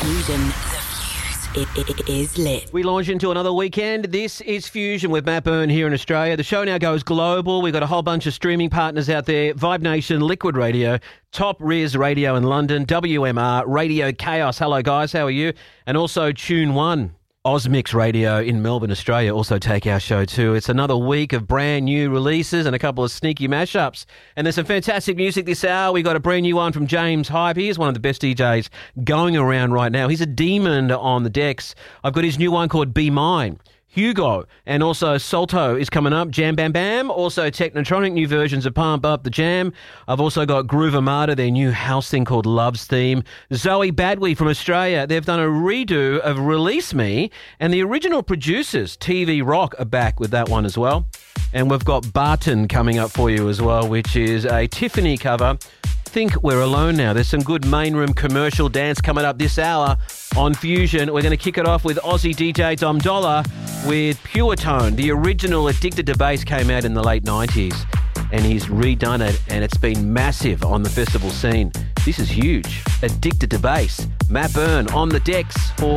Fusion. The Fuse. It is lit. We launch into another weekend. This is Fusion with Matt Byrne here in Australia. The show now goes global. We've got a whole bunch of streaming partners out there. Vibe Nation, Liquid Radio, Top Riz Radio in London, WMR, Radio Chaos. Hello, guys. How are you? And also Tune One. Osmix Radio in Melbourne, Australia also take our show too. It's another week of brand new releases and a couple of sneaky mashups. And there's some fantastic music this hour. We got a brand new one from James Hype. He is one of the best DJs going around right now. He's a demon on the decks. I've got his new one called Be Mine. Hugo and also Salto is coming up. Jam Bam Bam. Also Technotronic, new versions of Pump Up the Jam. I've also got Groove Armada, their new house thing called Love's Theme. Zoe Badwe from Australia. They've done a redo of Release Me, and the original producers, TV Rock, are back with that one as well. And we've got Barton coming up for you as well, which is a Tiffany cover. Think We're Alone Now. There's some good main room commercial dance coming up this hour on Fusion. We're going to kick it off with Aussie DJ Dom Dollar with Pure Tone. The original Addicted to Bass came out in the late 90s and he's redone it and it's been massive on the festival scene. This is huge. Addicted to Bass. Matt Byrne on the decks for